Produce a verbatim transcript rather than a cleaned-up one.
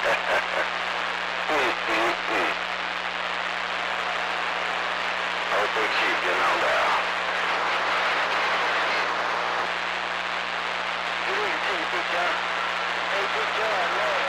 Mm-mm-mm. Hope we keep getting on down. Good evening to you, Big John. Hey, Big John, man.